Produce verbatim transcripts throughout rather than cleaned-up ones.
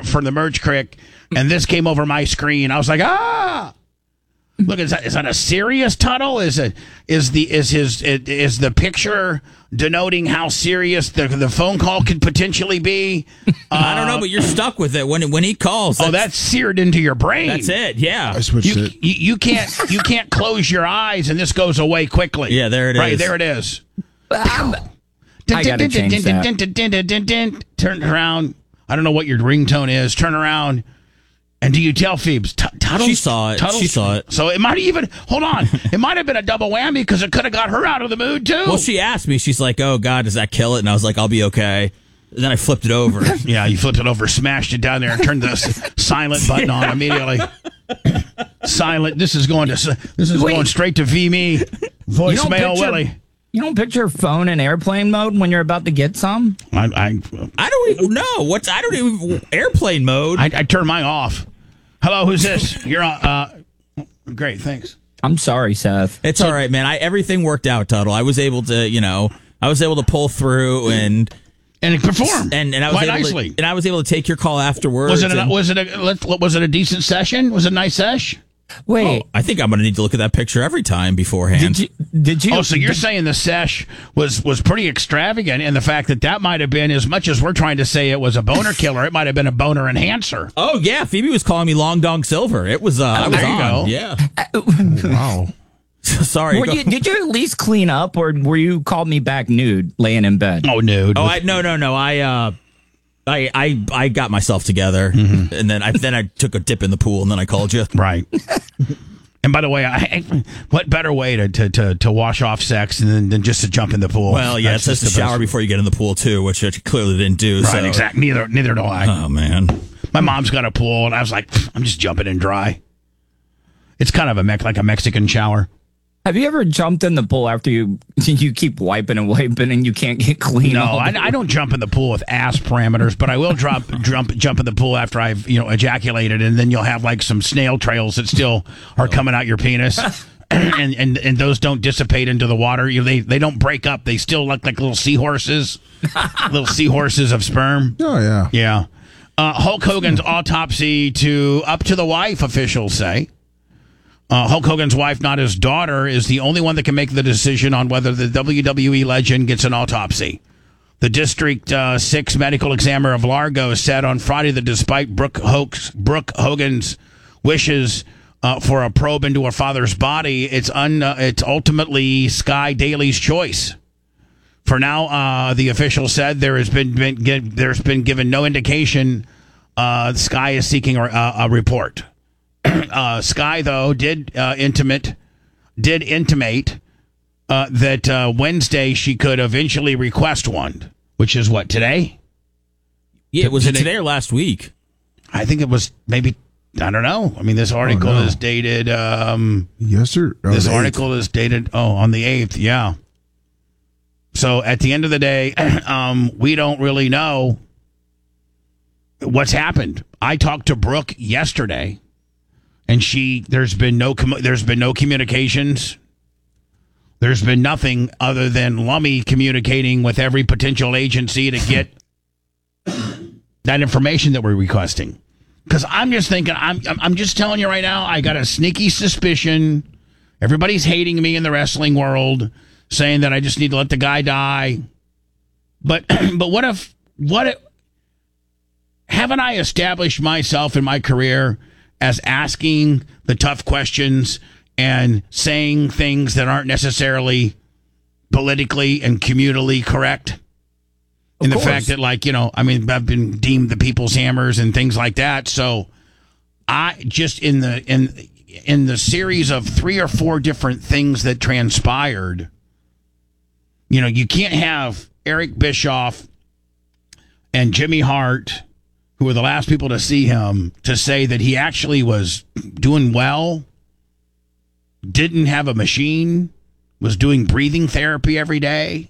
for the merge crick, and this came over my screen. I was like, ah. Look, is that, is that a serious Tuttle? Is it is the is his is the picture denoting how serious the the phone call could potentially be? Uh, I don't know, but you're stuck with it when when he calls. That's, oh, that's seared into your brain. That's it. Yeah, I switched you, it. You, you can't you can't close your eyes, and this goes away quickly. Yeah, there it right, is. Right there it is. I gotta change that. Turn around. I don't know what your ringtone is. Turn around. And do you tell Phoebes? T- Tuttle's, she saw it. Tuttle's, she saw it. So it might even, hold on, it might have been a double whammy because it could have got her out of the mood too. Well, she asked me, she's like, oh, God, does that kill it? And I was like, I'll be okay. And then I flipped it over. Yeah, you flipped it over, smashed it down there, and turned the s- silent button on immediately. Silent. This is going to, this is Wait. going straight to V me. Voicemail picture- Willie. You don't put your phone in airplane mode when you're about to get some? I, I, I don't even know. What's, I don't even, airplane mode. I, I turned mine off. Hello, who's this? You're on, uh, great, thanks. I'm sorry, Seth. It's all right, man. I everything worked out, Tuttle. I was able to, you know, I was able to pull through and And it performed and, and I was quite able nicely. To, and I was able to take your call afterwards. Was it a, and- was it a let- was it a decent session? Was it a nice sesh? Wait, I think I'm going to need to look at that picture every time beforehand. did you? Did you? Oh, so you're saying the sesh was was pretty extravagant, and the fact that that might have been, as much as we're trying to say it was a boner killer, it might have been a boner enhancer. Oh yeah, Phoebe was calling me Long Dong Silver. It was. Uh, I was there you on. go. Yeah. Wow. Sorry. Were go- you, did you at least clean up, or were you called me back nude, laying in bed? Oh, nude. Oh, I, no, no, no. I, uh, I, I, I got myself together, Mm-hmm. and then I then I took a dip in the pool, and then I called you. Right. And by the way, I, what better way to, to, to, to wash off sex than, than just to jump in the pool? Well, yeah, That's it says to just the shower best. before you get in the pool too, which I clearly didn't do. Right, so. exactly. Neither neither do I. Oh man. My mom's got a pool, and I was like, I'm just jumping in dry. It's kind of a mech like a Mexican shower. Have you ever jumped in the pool after you you keep wiping and wiping and you can't get clean? No, all I, day? I don't jump in the pool with ass parameters, but I will drop jump jump in the pool after I've you know ejaculated, and then you'll have like some snail trails that still are coming out your penis, and and and those don't dissipate into the water. You they they don't break up. They still look like little seahorses, little seahorses of sperm. Oh, yeah. Yeah. Uh, Hulk Hogan's autopsy to up to the wife, officials say. Uh, Hulk Hogan's wife, not his daughter, is the only one that can make the decision on whether the W W E legend gets an autopsy. The District uh, six medical examiner of Largo said on Friday that despite Brooke, Hoax, Brooke Hogan's wishes uh, for a probe into her father's body, it's, un, uh, it's ultimately Sky Daily's choice. For now, uh, the official said there has been, been get, there's been given no indication uh, Sky is seeking a, a report. Uh, Sky, though, did uh, intimate, did intimate uh, that uh, Wednesday she could eventually request one, which is what, today? Yeah, was it Today- today or last week? I think it was maybe, I don't know. I mean, this article no. is dated, um, Yes, sir. Oh, this the article is dated, oh, on the eighth, yeah. So at the end of the day, um, we don't really know what's happened. I talked to Brooke yesterday. And she, there's been no, commu- there's been no communications. There's been nothing other than Lummy communicating with every potential agency to get that information that we're requesting. Because I'm just thinking, I'm, I'm, I'm just telling you right now, I got a sneaky suspicion. Everybody's hating me in the wrestling world, saying that I just need to let the guy die. But, but what if, what if, haven't I established myself in my career as asking the tough questions and saying things that aren't necessarily politically and communally correct? In the fact that, like, you know, I mean, I've been deemed the people's hammers and things like that. So I just in the in in the series of three or four different things that transpired, you know, you can't have Eric Bischoff and Jimmy Hart, who were the last people to see him, to say that he actually was doing well, didn't have a machine, was doing breathing therapy every day.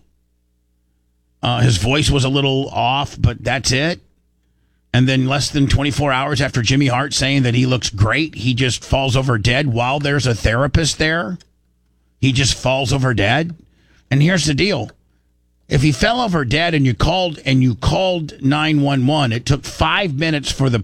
Uh, his voice was a little off, but that's it. And then less than twenty-four hours after Jimmy Hart saying that he looks great, he just falls over dead while there's a therapist there. He just falls over dead. And here's the deal. If he fell over dead and you called and you called nine one one, it took five minutes for the